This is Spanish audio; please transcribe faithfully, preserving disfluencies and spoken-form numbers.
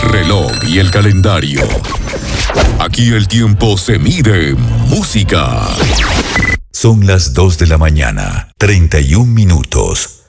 reloj y el calendario. Aquí el tiempo se mide en música. Son las dos de la mañana, treinta y un minutos.